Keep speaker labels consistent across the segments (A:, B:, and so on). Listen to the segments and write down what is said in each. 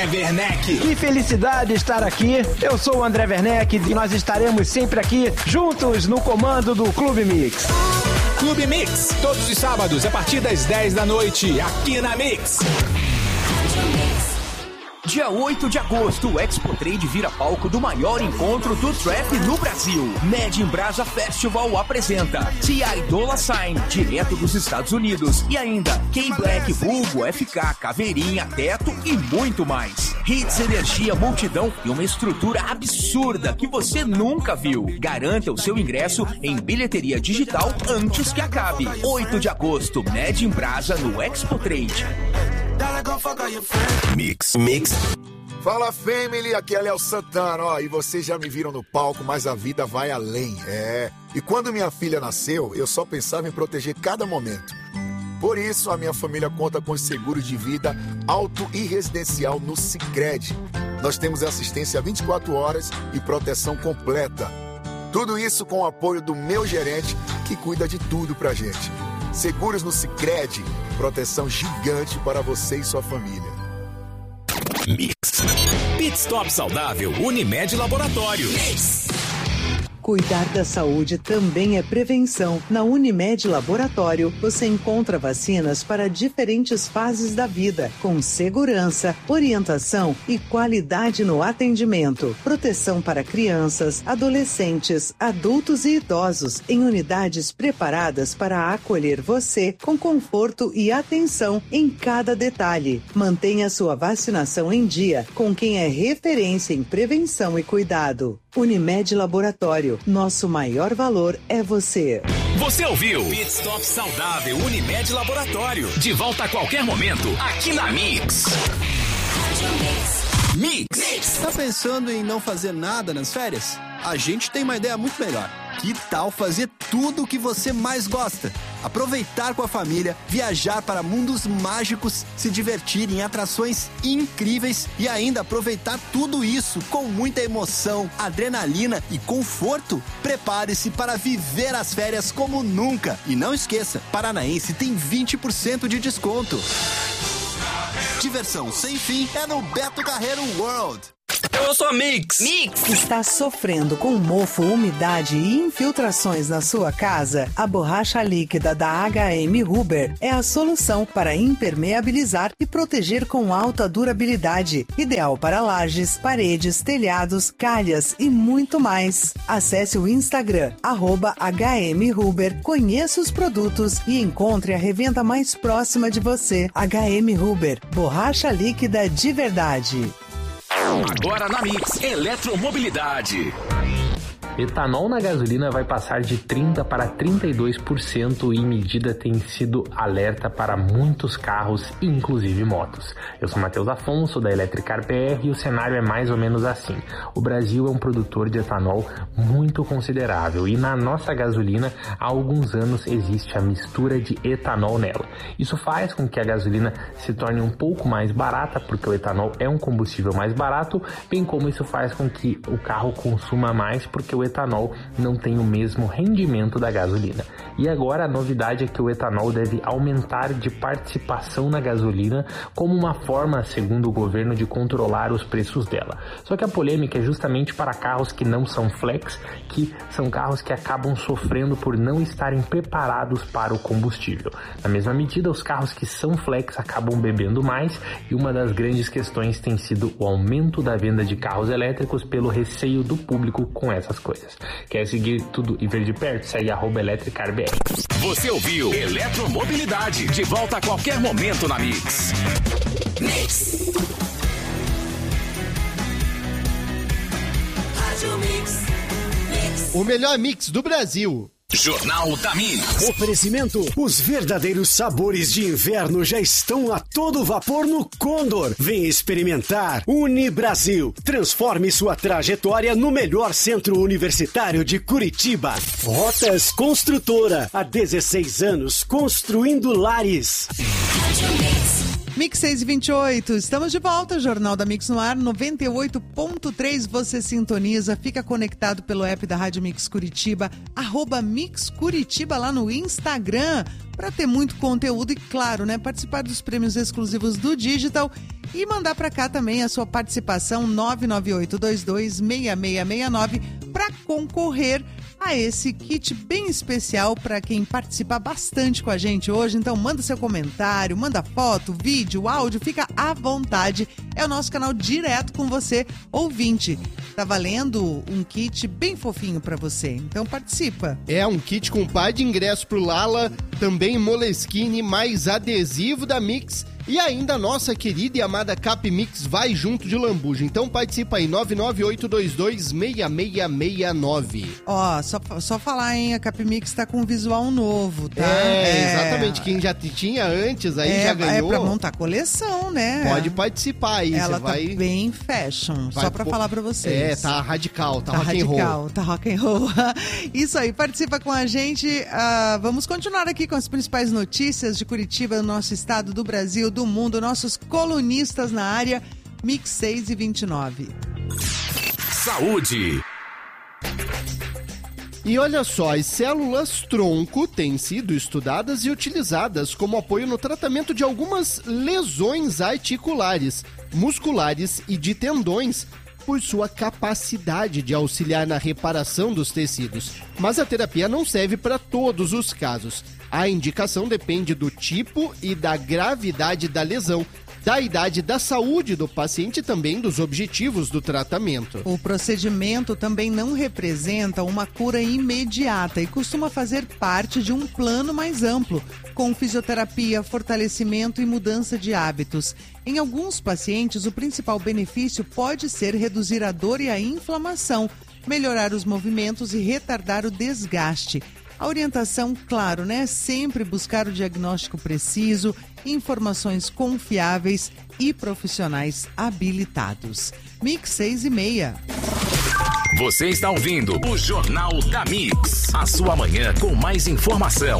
A: André Werneck.
B: Que felicidade estar aqui. Eu sou o André Werneck e nós estaremos sempre aqui juntos no comando do Clube Mix.
A: Clube Mix, todos os sábados a partir das 10 da noite, aqui na Mix.
C: Dia 8 de agosto, o Expo Trade vira palco do maior encontro do trap no Brasil. Made in Brasa Festival apresenta T.I. Dolla $ign, direto dos Estados Unidos. E ainda K-Black, Vulgo, FK, Caveirinha, Teto e muito mais. Hits, energia, multidão e uma estrutura absurda que você nunca viu. Garanta o seu ingresso em bilheteria digital antes que acabe. 8 de agosto, Made in Brasa no Expo Trade.
A: Mix.
D: Fala, family, aqui é Léo Santana, ó, e vocês já me viram no palco, mas a vida vai além, E quando minha filha nasceu, eu só pensava em proteger cada momento. Por isso, a minha família conta com seguros de vida auto e residencial no Sicredi. Nós temos assistência 24 horas e proteção completa. Tudo isso com o apoio do meu gerente, que cuida de tudo pra gente. Seguros no Sicredi, proteção gigante para você e sua família.
A: Mix. Pit Stop Saudável, Unimed Laboratório. Mix.
E: Cuidar da saúde também é prevenção. Na Unimed Laboratório, você encontra vacinas para diferentes fases da vida, com segurança, orientação e qualidade no atendimento. Proteção para crianças, adolescentes, adultos e idosos, em unidades preparadas para acolher você com conforto e atenção em cada detalhe. Mantenha sua vacinação em dia com quem é referência em prevenção e cuidado. Unimed Laboratório, nosso maior valor é você.
A: Você ouviu Pit Stop Saudável Unimed Laboratório. De volta a qualquer momento, aqui na Mix. Mix.
F: Tá pensando em não fazer nada nas férias? A gente tem uma ideia muito melhor. Que tal fazer tudo o que você mais gosta? Aproveitar com a família, viajar para mundos mágicos, se divertir em atrações incríveis e ainda aproveitar tudo isso com muita emoção, adrenalina e conforto? Prepare-se para viver as férias como nunca. E não esqueça, Paranaense tem 20% de desconto. Diversão sem fim é no Beto Carreiro World.
A: Eu sou a Mix.
E: Está sofrendo com mofo, umidade e infiltrações na sua casa? A borracha líquida da HM Huber é a solução para impermeabilizar e proteger com alta durabilidade. Ideal para lajes, paredes, telhados, calhas e muito mais. Acesse o Instagram, @HM Huber, conheça os produtos e encontre a revenda mais próxima de você. HM Huber, borracha líquida de verdade.
A: Agora na Mix, eletromobilidade.
G: Etanol na gasolina vai passar de 30% para 32% e medida tem sido alerta para muitos carros, inclusive motos. Eu sou Matheus Afonso, da Electricar BR, e o cenário é mais ou menos assim. O Brasil é um produtor de etanol muito considerável e na nossa gasolina há alguns anos existe a mistura de etanol nela. Isso faz com que a gasolina se torne um pouco mais barata, porque o etanol é um combustível mais barato, bem como isso faz com que o carro consuma mais, porque o etanol não tem o mesmo rendimento da gasolina. E agora a novidade é que o etanol deve aumentar de participação na gasolina como uma forma, segundo o governo, de controlar os preços dela. Só que a polêmica é justamente para carros que não são flex, que são carros que acabam sofrendo por não estarem preparados para o combustível. Na mesma medida, os carros que são flex acabam bebendo mais e uma das grandes questões tem sido o aumento da venda de carros elétricos pelo receio do público com essas coisas. Quer seguir tudo e ver de perto? Segue @EletricarBR.
A: Você ouviu Eletromobilidade. De volta a qualquer momento na Mix. Mix.
H: Rádio Mix. O melhor mix do Brasil.
A: Jornal da Mix.
I: Oferecimento: os verdadeiros sabores de inverno já estão a todo vapor no Condor. Vem experimentar. Unibrasil. Transforme sua trajetória no melhor centro universitário de Curitiba. Rotas Construtora. Há 16 anos construindo lares.
J: Mix 6h28, estamos de volta, Jornal da Mix no ar, 98.3, você sintoniza, fica conectado pelo app da Rádio Mix Curitiba, @Mix Curitiba lá no Instagram, para ter muito conteúdo e, claro, né, participar dos prêmios exclusivos do Digital e mandar para cá também a sua participação 998226669 para concorrer a esse kit bem especial para quem participa bastante com a gente hoje. Então manda seu comentário, manda foto, vídeo, áudio, fica à vontade. É o nosso canal direto com você, ouvinte. Tá valendo um kit bem fofinho para você, então participa.
H: É um kit com par de ingresso pro Lala, também Moleskine, mais adesivo da Mix e ainda a nossa querida e amada Cap Mix vai junto de lambuja. Então participa aí, 998226669.
J: Ó, só falar, hein, a Cap Mix tá com um visual novo, tá?
H: Exatamente, quem já tinha antes aí já ganhou.
J: É pra montar coleção, né?
H: Pode participar aí.
J: Ela
H: você
J: tá
H: vai...
J: bem fashion, só pra falar pra vocês.
H: Tá radical, tá rock and roll.
J: Tá rock and roll. Isso aí, participa com a gente. Vamos continuar aqui com as principais notícias de Curitiba, do nosso estado, do Brasil, do mundo, nossos colunistas na área. Mix 6h29.
A: Saúde.
H: E olha só, as células tronco têm sido estudadas e utilizadas como apoio no tratamento de algumas lesões articulares, musculares e de tendões, por sua capacidade de auxiliar na reparação dos tecidos. Mas a terapia não serve para todos os casos. A indicação depende do tipo e da gravidade da lesão, da idade, da saúde do paciente e também dos objetivos do tratamento.
J: O procedimento também não representa uma cura imediata e costuma fazer parte de um plano mais amplo, com fisioterapia, fortalecimento e mudança de hábitos. Em alguns pacientes, o principal benefício pode ser reduzir a dor e a inflamação, melhorar os movimentos e retardar o desgaste. A orientação, claro, né? Sempre buscar o diagnóstico preciso, informações confiáveis e profissionais habilitados. Mix 6h30.
A: Você está ouvindo o Jornal da Mix. A sua manhã com mais informação.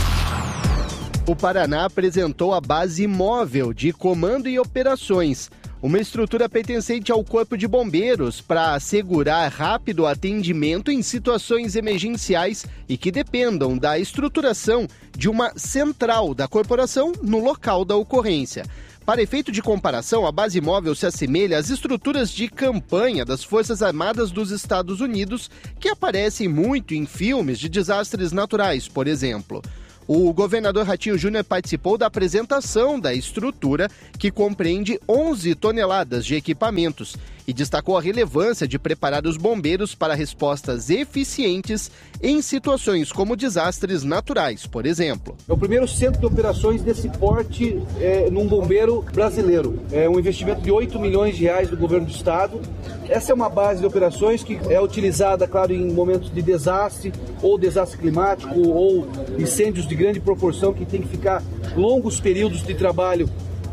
H: O Paraná apresentou a base móvel de comando e operações, uma estrutura pertencente ao Corpo de Bombeiros para assegurar rápido atendimento em situações emergenciais e que dependam da estruturação de uma central da corporação no local da ocorrência. Para efeito de comparação, a base móvel se assemelha às estruturas de campanha das Forças Armadas dos Estados Unidos, que aparecem muito em filmes de desastres naturais, por exemplo. O governador Ratinho Júnior participou da apresentação da estrutura, que compreende 11 toneladas de equipamentos, e destacou a relevância de preparar os bombeiros para respostas eficientes em situações como desastres naturais, por exemplo.
K: É o primeiro centro de operações desse porte num bombeiro brasileiro. É um investimento de R$8 milhões do governo do estado. Essa é uma base de operações que é utilizada, claro, em momentos de desastre, ou desastre climático, ou incêndios de grande proporção, que tem que ficar longos períodos de trabalho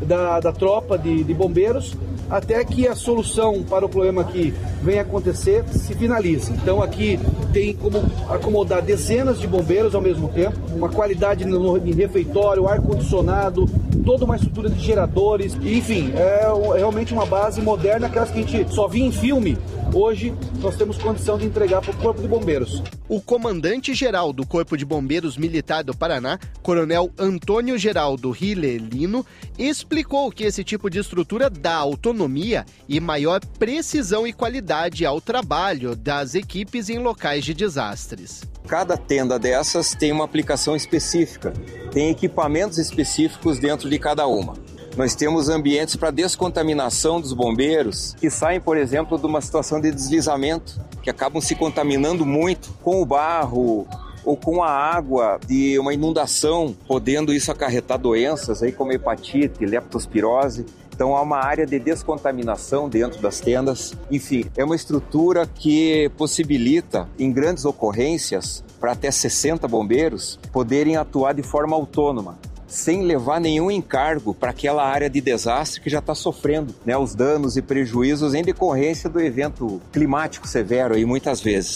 K: da tropa de bombeiros, até que a solução para o problema que vem acontecer se finalize. Então aqui tem como acomodar dezenas de bombeiros ao mesmo tempo, uma qualidade em refeitório, ar-condicionado, toda uma estrutura de geradores, enfim, é realmente uma base moderna, aquelas que a gente só via em filme. Hoje nós temos condição de entregar para o Corpo de Bombeiros.
H: O comandante-geral do Corpo de Bombeiros Militar do Paraná, Coronel Antônio Geraldo Rilelino, explicou que esse tipo de estrutura dá autonomia e maior precisão e qualidade ao trabalho das equipes em locais de desastres.
L: Cada tenda dessas tem uma aplicação específica, tem equipamentos específicos dentro de cada uma. Nós temos ambientes para descontaminação dos bombeiros que saem, por exemplo, de uma situação de deslizamento, que acabam se contaminando muito com o barro ou com a água de uma inundação, podendo isso acarretar doenças aí como hepatite, leptospirose. Então há uma área de descontaminação dentro das tendas. Enfim, é uma estrutura que possibilita, em grandes ocorrências, para até 60 bombeiros poderem atuar de forma autônoma, sem levar nenhum encargo para aquela área de desastre que já está sofrendo, né, os danos e prejuízos em decorrência do evento climático severo aí muitas vezes.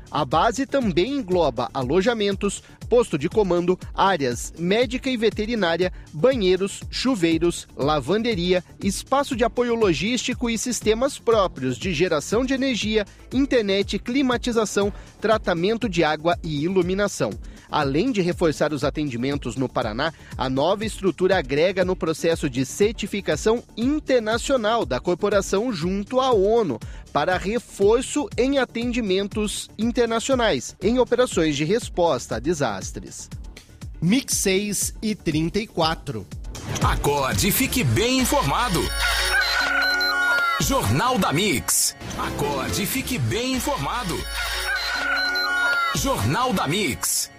H: A base também engloba alojamentos, posto de comando, áreas médica e veterinária, banheiros, chuveiros, lavanderia, espaço de apoio logístico e sistemas próprios de geração de energia, internet, climatização, tratamento de água e iluminação. Além de reforçar os atendimentos no Paraná, a nova estrutura agrega no processo de certificação internacional da corporação junto à ONU para reforço em atendimentos internacionais em operações de resposta a desastres.
M: Mix 6h34.
A: Acorde e fique bem informado. Jornal da Mix. Acorde e fique bem informado. Jornal da Mix.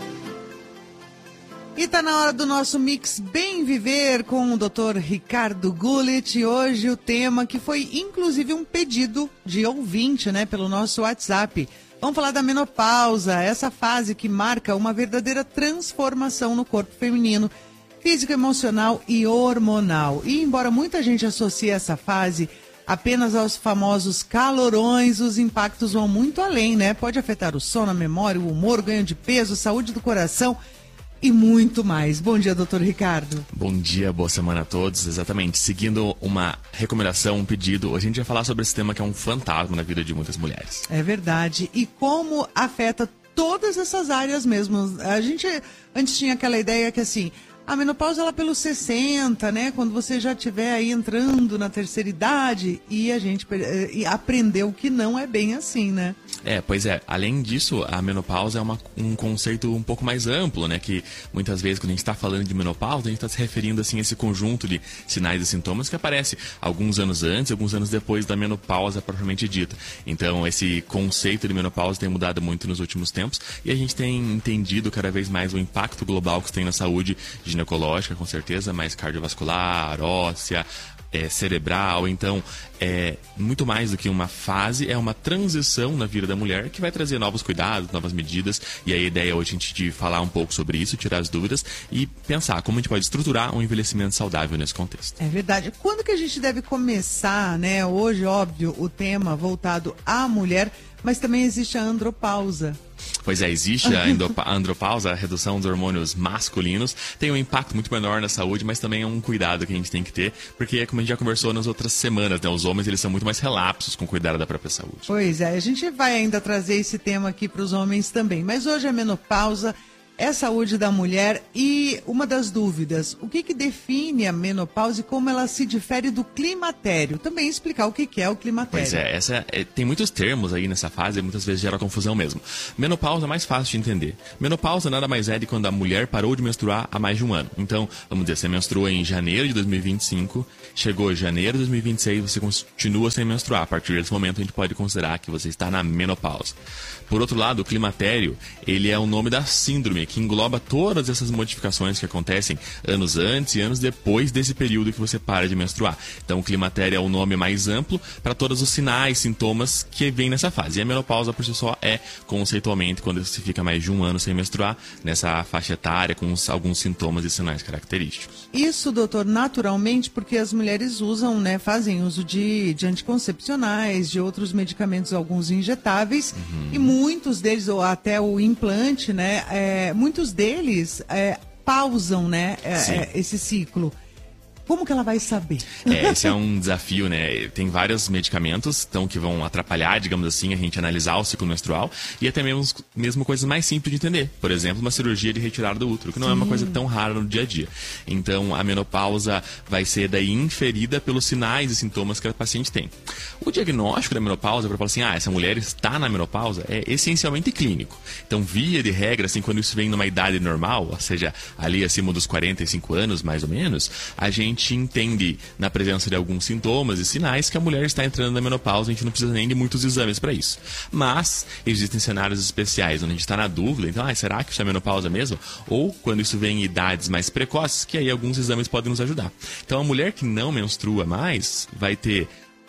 J: E tá na hora do nosso Mix Bem Viver com o Dr. Ricardo Gullit. E hoje o tema que foi inclusive um pedido de ouvinte, né, pelo nosso WhatsApp. Vamos falar da menopausa, essa fase que marca uma verdadeira transformação no corpo feminino, físico, emocional e hormonal. E embora muita gente associe essa fase apenas aos famosos calorões, os impactos vão muito além, né? Pode afetar o sono, a memória, o humor, o ganho de peso, saúde do coração e muito mais. Bom dia, doutor Ricardo.
N: Bom dia, boa semana a todos. Exatamente, seguindo uma recomendação, um pedido, hoje a gente vai falar sobre esse tema que é um fantasma na vida de muitas mulheres.
J: É verdade. E como afeta todas essas áreas mesmo. A gente antes tinha aquela ideia que assim, a menopausa ela pelos 60, né? Quando você já estiver aí entrando na terceira idade, e a gente aprendeu que não é bem assim, né?
N: Pois é. Além disso, a menopausa é um conceito um pouco mais amplo, né? Que muitas vezes, quando a gente está falando de menopausa, a gente está se referindo assim, a esse conjunto de sinais e sintomas que aparece alguns anos antes, alguns anos depois da menopausa propriamente dita. Então, esse conceito de menopausa tem mudado muito nos últimos tempos e a gente tem entendido cada vez mais o impacto global que isso tem na saúde ginecológica, com certeza, mas cardiovascular, óssea, cerebral. Então, muito mais do que uma fase, é uma transição na vida da mulher que vai trazer novos cuidados, novas medidas, e a ideia hoje é a gente falar um pouco sobre isso, tirar as dúvidas e pensar como a gente pode estruturar um envelhecimento saudável nesse contexto.
J: É verdade. Quando que a gente deve começar, né? Hoje, óbvio, o tema voltado à mulher, mas também existe a andropausa.
N: Pois é, existe a andropausa, a redução dos hormônios masculinos, tem um impacto muito menor na saúde, mas também é um cuidado que a gente tem que ter, porque como a gente já conversou nas outras semanas, né, os homens eles são muito mais relapsos com cuidar da própria saúde.
J: Pois é, a gente vai ainda trazer esse tema aqui para os homens também, mas hoje a menopausa é saúde da mulher e uma das dúvidas, o que define a menopausa e como ela se difere do climatério? Também explicar o que é o climatério.
N: Pois é, tem muitos termos aí nessa fase e muitas vezes gera confusão mesmo. Menopausa é mais fácil de entender. Menopausa nada mais é de quando a mulher parou de menstruar há mais de um ano. Então, vamos dizer, você menstruou em janeiro de 2025, chegou em janeiro de 2026, você continua sem menstruar. A partir desse momento a gente pode considerar que você está na menopausa. Por outro lado, o climatério, ele é o nome da síndrome que engloba todas essas modificações que acontecem anos antes e anos depois desse período que você para de menstruar. Então, o climatério é o nome mais amplo para todos os sinais, sintomas que vêm nessa fase. E a menopausa, por si só, é conceitualmente quando você fica mais de um ano sem menstruar, nessa faixa etária, com alguns sintomas e sinais característicos.
J: Isso, doutor, naturalmente, porque as mulheres usam, né, fazem uso de anticoncepcionais, de outros medicamentos, alguns injetáveis, e muitos deles, ou até o implante, né, muitos deles pausam, né, esse ciclo. Como que ela vai saber?
N: Esse é um desafio, né? Tem vários medicamentos que vão atrapalhar, digamos assim, a gente analisar o ciclo menstrual e até mesmo coisas mais simples de entender. Por exemplo, uma cirurgia de retirada do útero, que não é uma coisa tão rara no dia a dia. Então, a menopausa vai ser daí inferida pelos sinais e sintomas que a paciente tem. O diagnóstico da menopausa, para falar assim, essa mulher está na menopausa, é essencialmente clínico. Então, via de regra, assim, quando isso vem numa idade normal, ou seja, ali acima dos 45 anos, mais ou menos, a gente entende na presença de alguns sintomas e sinais que a mulher está entrando na menopausa. A gente não precisa nem de muitos exames para isso. Mas existem cenários especiais onde a gente está na dúvida, então, será que isso é menopausa mesmo? Ou quando isso vem em idades mais precoces, que aí alguns exames podem nos ajudar. Então, a mulher que não menstrua mais vai ter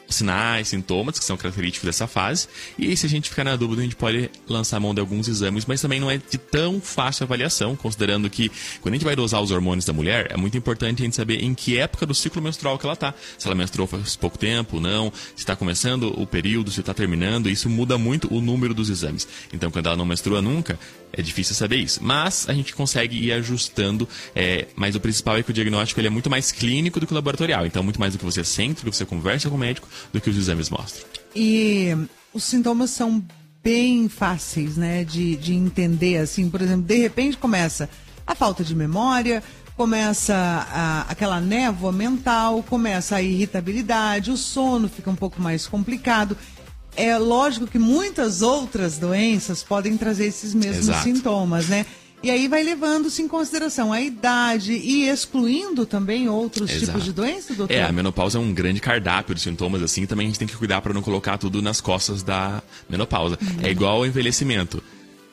N: sinais, sintomas que são característicos dessa fase. E aí, se a gente ficar na dúvida, a gente pode lançar a mão de alguns exames, mas também não é de tão fácil avaliação, considerando que quando a gente vai dosar os hormônios da mulher, é muito importante a gente saber em que época do ciclo menstrual que ela tá. Se ela menstruou faz pouco tempo, não, se está começando o período, se está terminando, isso muda muito o número dos exames. Então, quando ela não menstrua nunca, é difícil saber isso. Mas a gente consegue ir ajustando, mas o principal é que o diagnóstico ele é muito mais clínico do que laboratorial. Então, muito mais do que você sente, do que você conversa com o médico, do que os exames mostram.
J: E os sintomas são bem fáceis, né, de entender, assim, por exemplo, de repente começa a falta de memória, começa aquela névoa mental, começa a irritabilidade, o sono fica um pouco mais complicado. É lógico que muitas outras doenças podem trazer esses mesmos sintomas, né? E aí vai levando-se em consideração a idade e excluindo também outros tipos de doenças, doutor?
N: A menopausa é um grande cardápio de sintomas, assim, também a gente tem que cuidar para não colocar tudo nas costas da menopausa. É igual ao envelhecimento.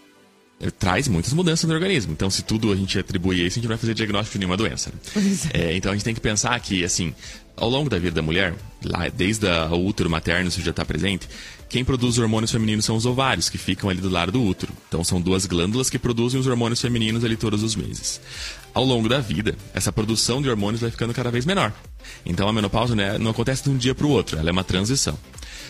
N: Traz muitas mudanças no organismo. Então, se tudo a gente atribui a isso, a gente não vai fazer diagnóstico de nenhuma doença. Então, a gente tem que pensar que, assim, ao longo da vida da mulher, lá, desde o útero materno, isso já está presente, quem produz hormônios femininos são os ovários, que ficam ali do lado do útero. Então, são duas glândulas que produzem os hormônios femininos ali todos os meses. Ao longo da vida, essa produção de hormônios vai ficando cada vez menor. Então, a menopausa, né, não acontece de um dia para o outro, ela é uma transição.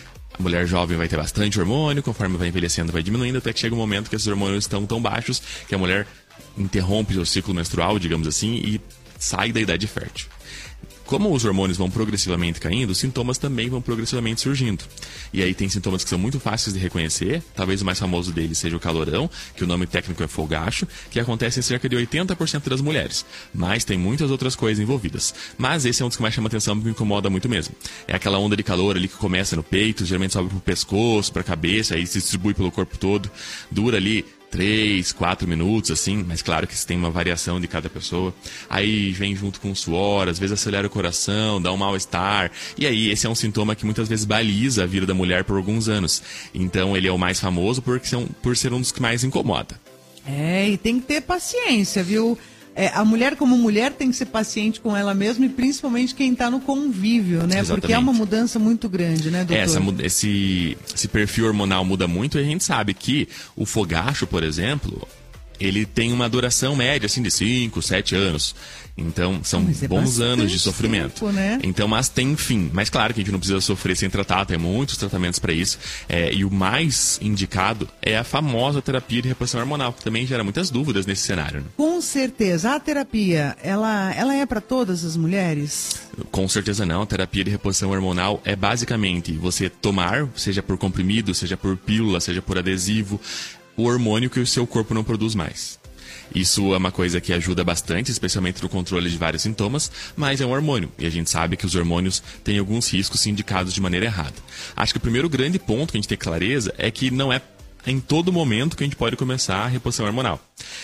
N: A mulher jovem vai ter bastante hormônio, conforme vai envelhecendo, vai diminuindo, até que chega um momento que esses hormônios estão tão baixos que a mulher interrompe o ciclo menstrual, digamos assim, e sai da idade fértil. Como os hormônios vão progressivamente caindo, os sintomas também vão progressivamente surgindo. E aí tem sintomas que são muito fáceis de reconhecer, talvez o mais famoso deles seja o calorão, que o nome técnico é fogacho, que acontece em cerca de 80% das mulheres. Mas tem muitas outras coisas envolvidas. Mas esse é um dos que mais chama atenção, porque me incomoda muito mesmo. É aquela onda de calor ali que começa no peito, geralmente sobe pro pescoço, pra cabeça, aí se distribui pelo corpo todo, dura ali 3, 4 minutos, assim, mas claro que isso tem uma variação de cada pessoa. Aí vem junto com o suor, às vezes acelera o coração, dá um mal-estar. E aí esse é um sintoma que muitas vezes baliza a vida da mulher por alguns anos. Então ele é o mais famoso por ser um dos que mais incomoda.
J: E tem que ter paciência, viu? A mulher como mulher tem que ser paciente com ela mesma e principalmente quem está no convívio, né? Exatamente. Porque é uma mudança muito grande, né, doutor? Esse
N: perfil hormonal muda muito e a gente sabe que o fogacho, por exemplo, ele tem uma duração média assim, de 5, 7 anos. Então, são bons anos de sofrimento.
J: Tempo, né?
N: Então, mas tem fim. Mas claro que a gente não precisa sofrer sem tratar, tem muitos tratamentos para isso. E o mais indicado é a famosa terapia de reposição hormonal, que também gera muitas dúvidas nesse cenário. Né?
J: Com certeza. A terapia, ela é para todas as mulheres?
N: Com certeza não. A terapia de reposição hormonal é basicamente você tomar, seja por comprimido, seja por pílula, seja por adesivo, o hormônio que o seu corpo não produz mais. Isso é uma coisa que ajuda bastante, especialmente no controle de vários sintomas, mas é um hormônio. E a gente sabe que os hormônios têm alguns riscos indicados de maneira errada. Acho que o primeiro grande ponto que a gente tem clareza é que não é em todo momento que a gente pode começar a reposição hormonal.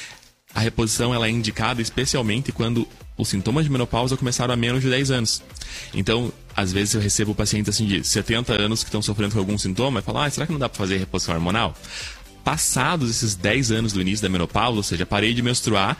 N: A reposição ela é indicada especialmente quando os sintomas de menopausa começaram há menos de 10 anos. Então, às vezes eu recebo pacientes assim, de 70 anos que estão sofrendo com algum sintoma e falam, será que não dá para fazer reposição hormonal? Passados esses 10 anos do início da menopausa, ou seja, parei de menstruar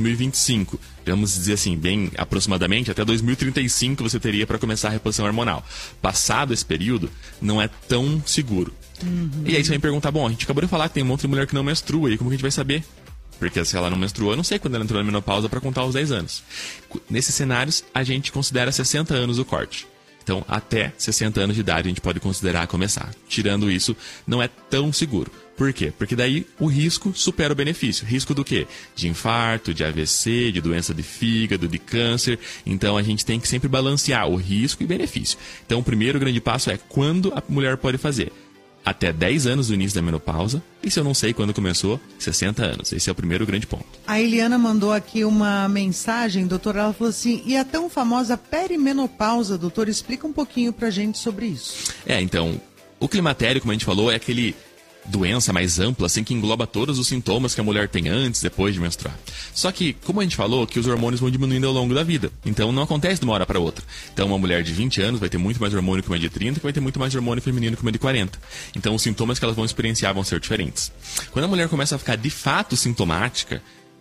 N: 2025, vamos dizer assim, bem aproximadamente, até 2035 você teria para começar a reposição hormonal. Passado esse período, não é tão seguro. E aí você vai me perguntar, a gente acabou de falar que tem um monte de mulher que não menstrua, e como que a gente vai saber? Porque se ela não menstruou, eu não sei quando ela entrou na menopausa para contar os 10 anos. Nesses cenários, a gente considera 60 anos o corte. Então, até 60 anos de idade a gente pode considerar começar. Tirando isso, não é tão seguro. Por quê? Porque daí o risco supera o benefício. Risco do quê? De infarto, de AVC, de doença de fígado, de câncer. Então a gente tem que sempre balancear o risco e benefício. Então o primeiro grande passo é quando a mulher pode fazer. Até 10 anos do início da menopausa. E se eu não sei quando começou, 60 anos. Esse é o primeiro grande ponto.
J: A Eliana mandou aqui uma mensagem, doutor. Ela falou assim, e a tão famosa perimenopausa, doutor? Explica um pouquinho pra gente sobre isso.
N: Então, o climatério, como a gente falou, é aquele doença mais ampla, assim, que engloba todos os sintomas que a mulher tem antes, depois de menstruar. Só que, como a gente falou, que os hormônios vão diminuindo ao longo da vida. Então, não acontece de uma hora para outra. Então, uma mulher de 20 anos vai ter muito mais hormônio que uma de 30, que vai ter muito mais hormônio feminino que uma de 40. Então, os sintomas que elas vão experienciar vão ser diferentes. Quando a mulher começa a ficar, de fato, sintomática,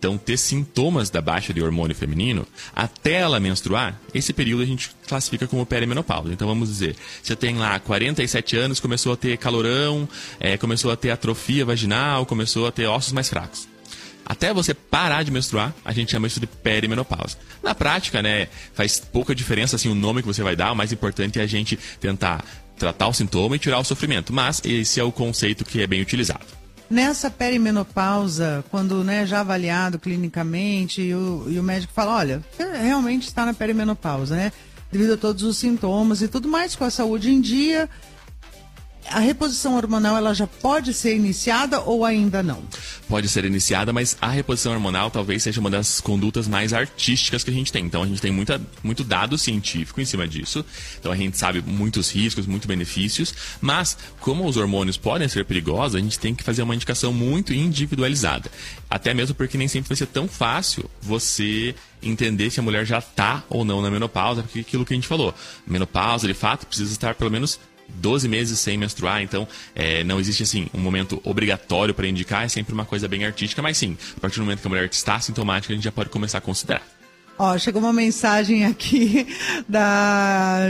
N: então ter sintomas da baixa de hormônio feminino, até ela menstruar, esse período a gente classifica como perimenopausa. Então vamos dizer, você tem lá 47 anos, começou a ter calorão, começou a ter atrofia vaginal, começou a ter ossos mais fracos. Até você parar de menstruar, a gente chama isso de perimenopausa. Na prática, né, faz pouca diferença assim, o nome que você vai dar, o mais importante é a gente tentar tratar o sintoma e tirar o sofrimento. Mas esse é o conceito que é bem utilizado.
J: Nessa perimenopausa, quando, né, já avaliado clinicamente, e o médico fala, olha, você realmente está na perimenopausa, né? Devido a todos os sintomas e tudo mais, com a saúde em dia, a reposição hormonal ela já pode ser iniciada ou ainda não?
N: Pode ser iniciada, mas a reposição hormonal talvez seja uma das condutas mais artísticas que a gente tem. Então a gente tem muito dado científico em cima disso. Então a gente sabe muitos riscos, muitos benefícios. Mas como os hormônios podem ser perigosos, a gente tem que fazer uma indicação muito individualizada. Até mesmo porque nem sempre vai ser tão fácil você entender se a mulher já está ou não na menopausa, porque aquilo que a gente falou, menopausa de fato precisa estar pelo menos 12 meses sem menstruar, então não existe assim um momento obrigatório para indicar, é sempre uma coisa bem artística, mas sim, a partir do momento que a mulher está sintomática, a gente já pode começar a considerar.
J: Ó, chegou uma mensagem aqui da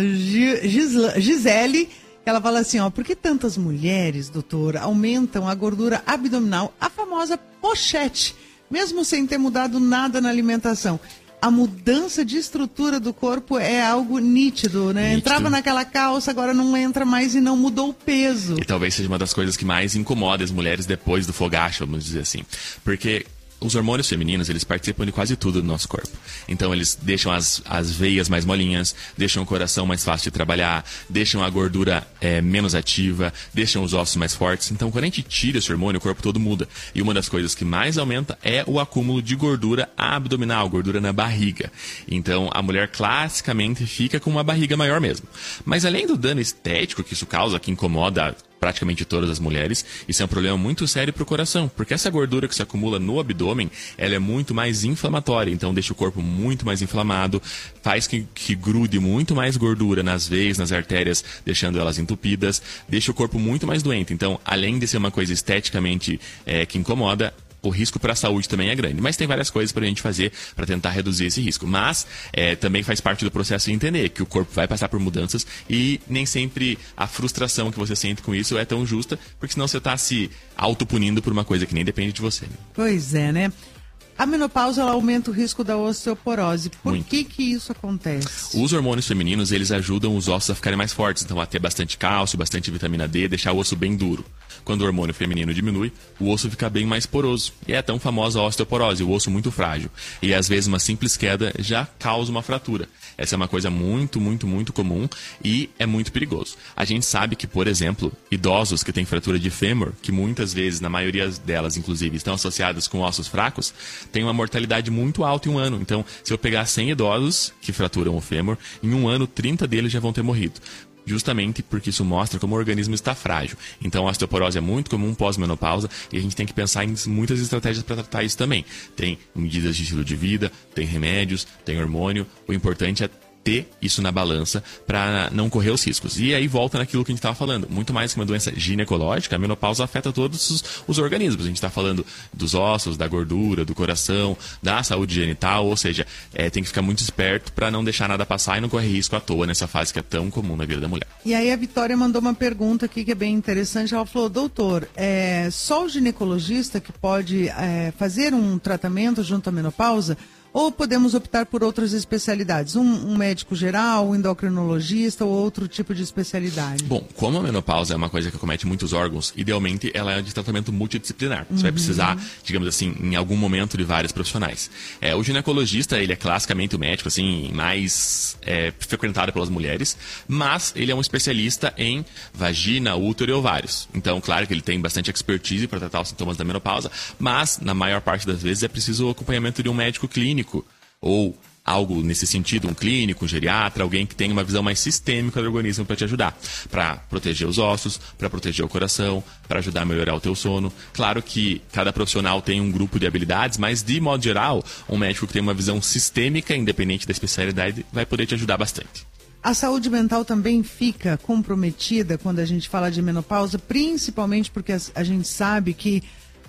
J: Gisele, ela fala assim, ó, por que tantas mulheres, doutor, aumentam a gordura abdominal, a famosa pochete, mesmo sem ter mudado nada na alimentação? A mudança de estrutura do corpo é algo nítido, né? Entrava naquela calça, agora não entra mais e não mudou o peso.
N: E talvez seja uma das coisas que mais incomoda as mulheres depois do fogacho, vamos dizer assim. Porque os hormônios femininos, eles participam de quase tudo do nosso corpo. Então, eles deixam as veias mais molinhas, deixam o coração mais fácil de trabalhar, deixam a gordura menos ativa, deixam os ossos mais fortes. Então, quando a gente tira esse hormônio, o corpo todo muda. E uma das coisas que mais aumenta é o acúmulo de gordura abdominal, gordura na barriga. Então, a mulher classicamente fica com uma barriga maior mesmo. Mas além do dano estético que isso causa, que incomoda praticamente todas as mulheres, isso é um problema muito sério para o coração, porque essa gordura que se acumula no abdômen, ela é muito mais inflamatória, então deixa o corpo muito mais inflamado, faz que grude muito mais gordura nas veias, nas artérias, deixando elas entupidas, deixa o corpo muito mais doente. Então, além de ser uma coisa esteticamente que incomoda, o risco para a saúde também é grande. Mas tem várias coisas para a gente fazer para tentar reduzir esse risco. Mas também faz parte do processo de entender que o corpo vai passar por mudanças e nem sempre a frustração que você sente com isso é tão justa, porque senão você está se autopunindo por uma coisa que nem depende de você. Né?
J: Pois é, né? A menopausa ela aumenta o risco da osteoporose. Por que isso acontece?
N: Os hormônios femininos, eles ajudam os ossos a ficarem mais fortes. Então, a ter bastante cálcio, bastante vitamina D, deixar o osso bem duro. Quando o hormônio feminino diminui, o osso fica bem mais poroso. E é a tão famosa osteoporose, o osso muito frágil. E às vezes uma simples queda já causa uma fratura. Essa é uma coisa muito, muito, muito comum e é muito perigoso. A gente sabe que, por exemplo, idosos que têm fratura de fêmur, que muitas vezes, na maioria delas, inclusive, estão associadas com ossos fracos, têm uma mortalidade muito alta em um ano. Então, se eu pegar 100 idosos que fraturam o fêmur, em um ano, 30 deles já vão ter morrido. Justamente porque isso mostra como o organismo está frágil. Então a osteoporose é muito comum pós-menopausa e a gente tem que pensar em muitas estratégias para tratar isso também. Tem medidas de estilo de vida, tem remédios, tem hormônio. O importante é ter isso na balança para não correr os riscos. E aí volta naquilo que a gente estava falando. Muito mais que uma doença ginecológica, a menopausa afeta todos os organismos. A gente está falando dos ossos, da gordura, do coração, da saúde genital, ou seja, tem que ficar muito esperto para não deixar nada passar e não correr risco à toa nessa fase que é tão comum na vida da mulher.
J: E aí a Vitória mandou uma pergunta aqui que é bem interessante. Ela falou, doutor, só o ginecologista que pode fazer um tratamento junto à menopausa? Ou podemos optar por outras especialidades? Um médico geral, um endocrinologista ou outro tipo de especialidade?
N: Bom, como a menopausa é uma coisa que acomete muitos órgãos, idealmente ela é de tratamento multidisciplinar. Você vai precisar, digamos assim, em algum momento de vários profissionais. O ginecologista, ele é classicamente o médico assim, mais frequentado pelas mulheres, mas ele é um especialista em vagina, útero e ovários. Então, claro que ele tem bastante expertise para tratar os sintomas da menopausa, mas na maior parte das vezes é preciso o acompanhamento de um médico clínico ou algo nesse sentido, um clínico, um geriatra, alguém que tenha uma visão mais sistêmica do organismo para te ajudar, para proteger os ossos, para proteger o coração, para ajudar a melhorar o teu sono. Claro que cada profissional tem um grupo de habilidades, mas de modo geral, um médico que tem uma visão sistêmica, independente da especialidade, vai poder te ajudar bastante.
J: A saúde mental também fica comprometida quando a gente fala de menopausa, principalmente porque a gente sabe que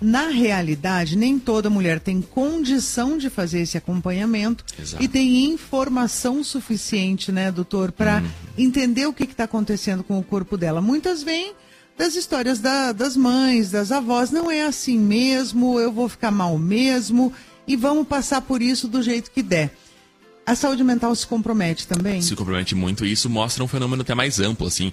J: na realidade, nem toda mulher tem condição de fazer esse acompanhamento.
N: Exato.
J: E tem informação suficiente, né, doutor, para entender o que está acontecendo com o corpo dela. Muitas vêm das histórias das mães, das avós. Não é assim mesmo, eu vou ficar mal mesmo e vamos passar por isso do jeito que der. A saúde mental se compromete também?
N: Se compromete muito, e isso mostra um fenômeno até mais amplo, assim,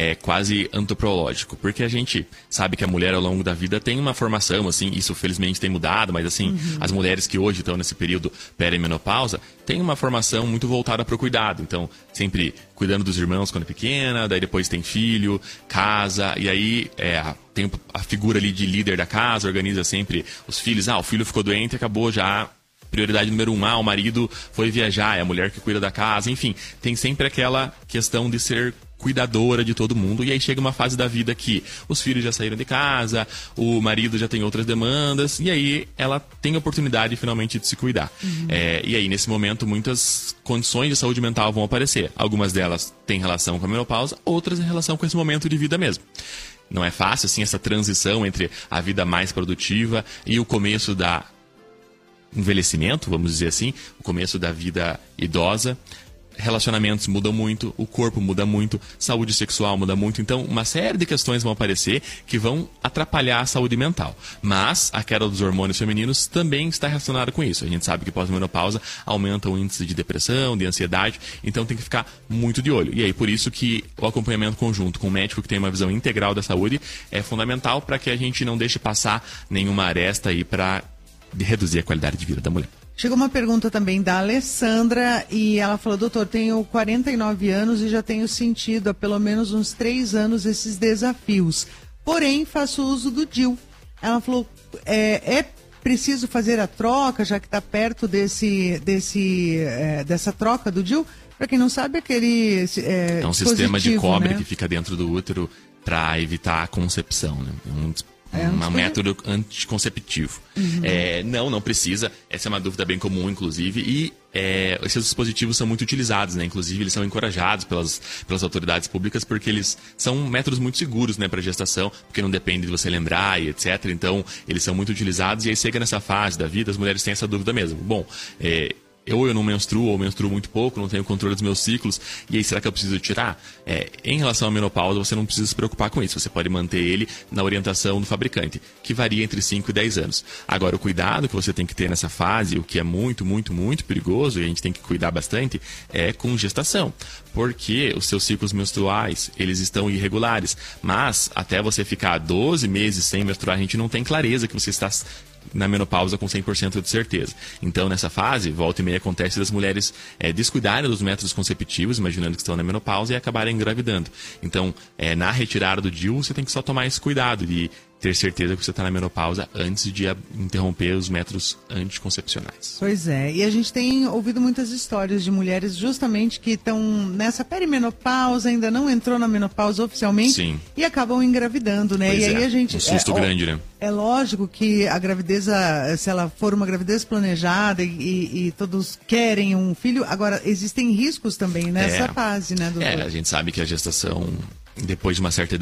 N: quase antropológico, porque a gente sabe que a mulher ao longo da vida tem uma formação, assim, isso felizmente tem mudado, mas assim, as mulheres que hoje estão nesse período perimenopausa têm uma formação muito voltada para o cuidado, então sempre cuidando dos irmãos quando é pequena, daí depois tem filho, casa, e aí tem a figura ali de líder da casa, organiza sempre os filhos, o filho ficou doente, acabou já... Prioridade número 1, o marido foi viajar, é a mulher que cuida da casa, enfim, tem sempre aquela questão de ser cuidadora de todo mundo, e aí chega uma fase da vida que os filhos já saíram de casa, o marido já tem outras demandas, e aí ela tem a oportunidade finalmente de se cuidar. E aí nesse momento muitas condições de saúde mental vão aparecer, algumas delas têm relação com a menopausa, outras em relação com esse momento de vida mesmo. Não é fácil assim essa transição entre a vida mais produtiva e o começo da envelhecimento, vamos dizer assim, o começo da vida idosa. Relacionamentos mudam muito, o corpo muda muito, saúde sexual muda muito, então uma série de questões vão aparecer que vão atrapalhar a saúde mental. Mas a queda dos hormônios femininos também está relacionada com isso. A gente sabe que pós-menopausa aumenta o índice de depressão, de ansiedade, então tem que ficar muito de olho. E aí por isso que o acompanhamento conjunto com um médico que tem uma visão integral da saúde é fundamental para que a gente não deixe passar nenhuma aresta aí para reduzir a qualidade de vida da mulher.
J: Chegou uma pergunta também da Alessandra e ela falou: doutor, tenho 49 anos e já tenho sentido há pelo menos uns 3 anos esses desafios, porém faço uso do DIU. Ela falou, é preciso fazer a troca, já que está perto dessa troca do DIU? Para quem não sabe, aquele
N: é um sistema de cobre, né, que fica dentro do útero para evitar a concepção, né? Um método anticonceptivo. Não precisa. Essa é uma dúvida bem comum, inclusive. E esses dispositivos são muito utilizados, né? Inclusive, eles são encorajados pelas autoridades públicas porque eles são métodos muito seguros, né, para gestação, porque não depende de você lembrar e etc. Então, eles são muito utilizados. E aí, chega nessa fase da vida, as mulheres têm essa dúvida mesmo. Bom, eu não menstruo, ou menstruo muito pouco, não tenho controle dos meus ciclos, e aí será que eu preciso tirar? Em relação à menopausa, você não precisa se preocupar com isso, você pode manter ele na orientação do fabricante, que varia entre 5 e 10 anos. Agora, o cuidado que você tem que ter nessa fase, o que é muito, muito, muito perigoso, e a gente tem que cuidar bastante, é com gestação, porque os seus ciclos menstruais, eles estão irregulares, mas até você ficar 12 meses sem menstruar, a gente não tem clareza que você está na menopausa com 100% de certeza. Então, nessa fase, volta e meia acontece das mulheres descuidarem dos métodos conceptivos, imaginando que estão na menopausa, e acabarem engravidando. Então, na retirada do DIU, você tem que só tomar esse cuidado de ter certeza que você está na menopausa antes de interromper os métodos anticoncepcionais.
J: Pois é, e a gente tem ouvido muitas histórias de mulheres justamente que estão nessa perimenopausa, ainda não entrou na menopausa oficialmente.
N: Sim.
J: E acabam engravidando, né?
N: Pois
J: e aí a gente...
N: Um susto grande, né?
J: É lógico que a gravidez, se ela for uma gravidez planejada e todos querem um filho, agora existem riscos também nessa fase, né, doutor?
N: A gente sabe que a gestação, depois de uma certa idade,